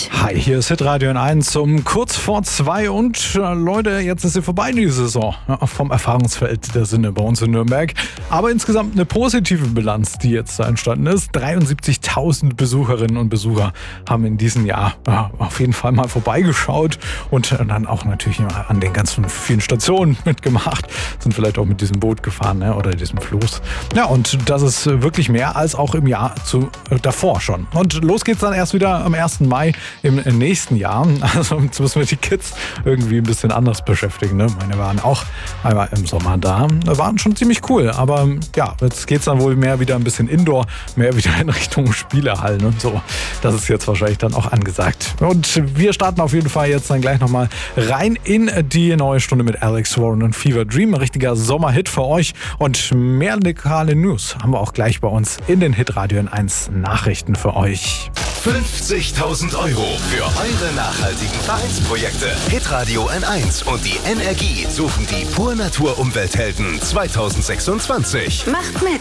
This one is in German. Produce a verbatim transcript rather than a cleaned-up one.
euch. Hi, hier ist Hitradio N eins um kurz vor zwei und äh, Leute, jetzt ist sie vorbei, die Saison. Ja, vom Erfahrungsfeld der Sinne bei uns in Nürnberg. Aber insgesamt eine positive Bilanz, die jetzt da entstanden ist. dreiundsiebzigtausend Besucherinnen und Besucher haben in diesem Jahr äh, auf jeden Fall mal vorbeigeschaut und äh, dann auch natürlich an den ganzen vielen Stationen mitgemacht. Sind vielleicht auch mit diesem Boot gefahren, ne, oder diesem Floß. Ja, und das ist wirklich mehr als auch im Jahr zu, äh, davor schon. Und los geht's dann erst wieder am ersten Mai im nächsten Jahr. Also jetzt müssen wir die Kids irgendwie ein bisschen anders beschäftigen. Ne? Meine waren auch einmal im Sommer da. Waren schon ziemlich cool. Aber ja, jetzt geht's dann wohl mehr wieder ein bisschen Indoor, mehr wieder in Richtung Spielehallen und so. Das ist jetzt wahrscheinlich dann auch angesagt. Und wir starten auf jeden Fall jetzt dann gleich nochmal rein in die neue Stunde mit Alex Warren und Fever Dream. Ein richtiger Sommerhit für euch. Und mehr lokale News haben wir auch gleich bei uns in den Hitradio N eins Nachrichten für euch. fünfzigtausend Euro für eure nachhaltigen Vereinsprojekte. Hitradio N eins und die Energie suchen die Pur Natur Umwelthelden zwanzig sechsundzwanzig. Macht mit!